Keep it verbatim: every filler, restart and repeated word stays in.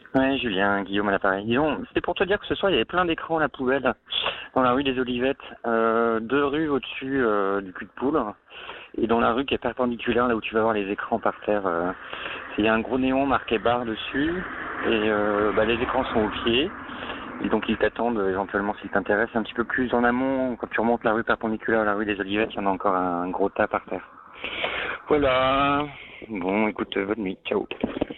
Ouais, Julien, Guillaume à l'appareil. Disons, c'était pour te dire que ce soir, il y avait plein d'écrans à la poubelle dans la rue des Olivettes, euh, deux rues au-dessus euh, du cul de poule, et dans la rue qui est perpendiculaire, là où tu vas voir les écrans par terre. Euh, il y a un gros néon marqué bar dessus, et euh, bah, les écrans sont au pied, et donc ils t'attendent éventuellement s'ils t'intéressent un petit peu plus en amont. Quand tu remontes la rue perpendiculaire à la rue des Olivettes, il y en a encore un gros tas par terre. Voilà. Bon, écoute, bonne nuit. Ciao.